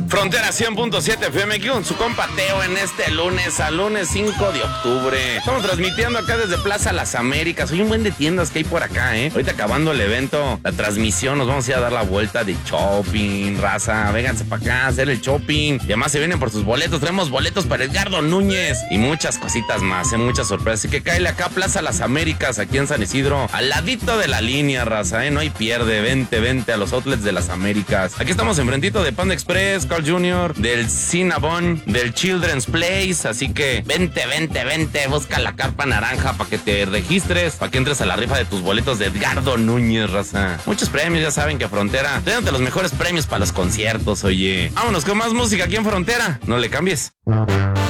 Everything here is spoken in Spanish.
Frontera 100.7 FM aquí con su compa Teo en este lunes 5 de octubre. Estamos transmitiendo acá desde Plaza Las Américas. Hay un buen de tiendas que hay por acá, Ahorita acabando el evento, la transmisión, nos vamos a ir a dar la vuelta de shopping, raza. Vénganse para acá a hacer el shopping. Y además se vienen por sus boletos. Traemos boletos para Edgardo Núñez y muchas cositas más, muchas sorpresas. Así que cáele acá a Plaza Las Américas, aquí en San Isidro, al ladito de la línea, raza, No hay pierde. Vente a los outlets de Las Américas. Aquí estamos enfrentito de Panda Express, Carl Jr., del Cinnabon, del Children's Place. Así que vente. Busca la carpa naranja para que te registres, para que entres a la rifa de tus boletos de Edgardo Núñez, raza. Muchos premios, ya saben que Frontera teniendo los mejores premios para los conciertos, oye. Vámonos con más música aquí en Frontera. No le cambies.